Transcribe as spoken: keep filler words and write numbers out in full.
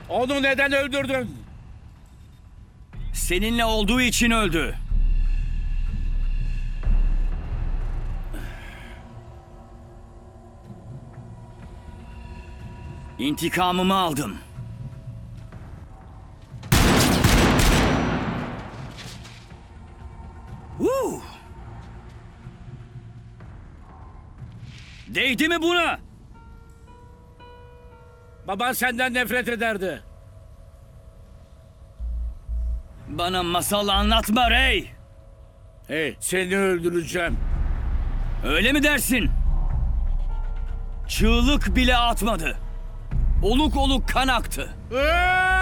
Onu neden öldürdün? Seninle olduğu için öldü. İntikamımı aldım. Woo! Değdi mi buna? Baban senden nefret ederdi. Bana masal anlatma Ray. Hey, seni öldüreceğim. Öyle mi dersin? Çığlık bile atmadı. Oluk oluk kan aktı. Aa!